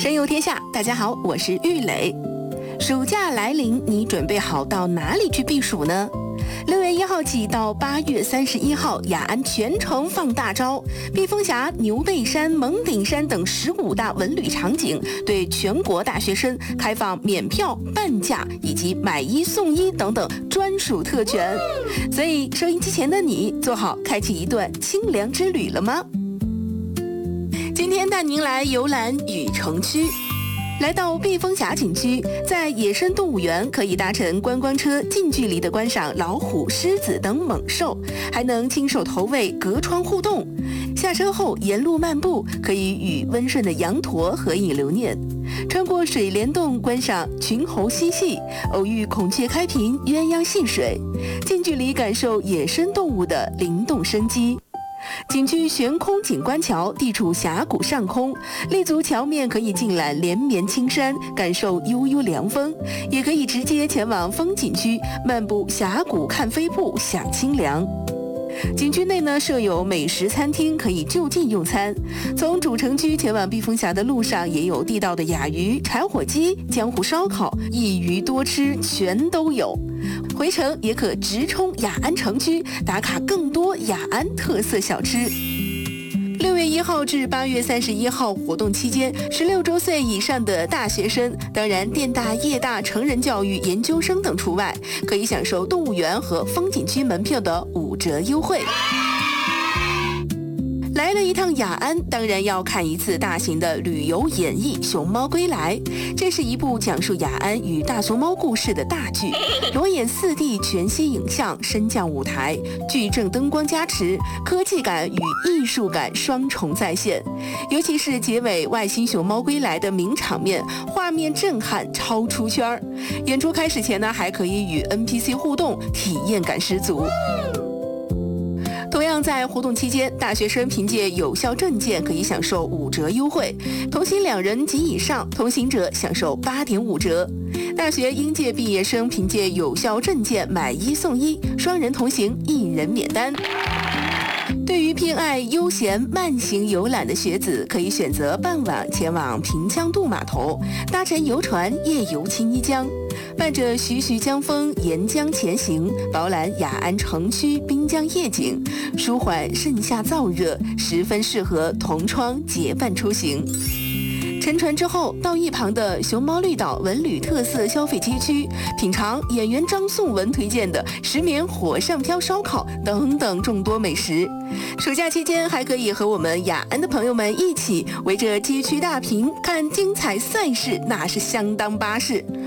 神游天下，大家好，我是玉磊。暑假来临，你准备好到哪里去避暑呢？6月1号起到8月31号，雅安全程放大招，避风峡、牛背山、蒙顶山等15大文旅场景对全国大学生开放免票、半价以及买一送一等等专属特权。所以收音机前的你，做好开启一段清凉之旅了吗？今天带您来游览雨城区。来到避风峡景区，在野生动物园可以搭乘观光车近距离的观赏老虎、狮子等猛兽，还能亲手投喂、隔窗互动。下车后沿路漫步，可以与温顺的羊驼合影留念。穿过水帘洞观赏群猴嬉戏，偶遇孔雀开屏、鸳鸯戏水，近距离感受野生动物的灵动生机。景区悬空景观桥地处峡谷上空，立足桥面可以尽览连绵青山，感受悠悠凉风，也可以直接前往风景区漫步峡谷看飞瀑享清凉。景区内呢设有美食餐厅，可以就近用餐。从主城区前往避风峡的路上，也有地道的雅鱼、柴火鸡、江湖烧烤，一鱼多吃全都有。回程也可直冲雅安城区，打卡更多雅安特色小吃。6月1号至8月31号活动期间，16周岁以上的大学生，当然电大、业大、成人教育研究生等除外，可以享受动物园和风景区门票的5折优惠。来了一趟雅安，当然要看一次大型的旅游演绎《熊猫归来》。这是一部讲述雅安与大熊猫故事的大剧，裸眼4D全息影像，升降舞台，矩阵灯光加持，科技感与艺术感双重再现。尤其是结尾外星熊猫归来的名场面，画面震撼，超出圈。演出开始前呢，还可以与 NPC 互动，体验感十足。同样在活动期间，大学生凭借有效证件可以享受5折优惠，同行2人及以上同行者享受8.5折。大学应届毕业生凭借有效证件买1送1，双人同行1人免单。对于偏爱悠闲慢行游览的学子，可以选择傍晚前往平江渡码头，搭乘游船夜游青衣江，伴着徐徐江风沿江前行，饱览雅安城区滨江夜景，舒缓盛夏燥热，十分适合同窗结伴出行。乘船之后，到一旁的熊猫绿岛文旅特色消费街区，品尝演员张颂文推荐的石棉火上漂烧烤等等众多美食。暑假期间，还可以和我们雅安的朋友们一起围着街区大屏看精彩赛事，那是相当巴适。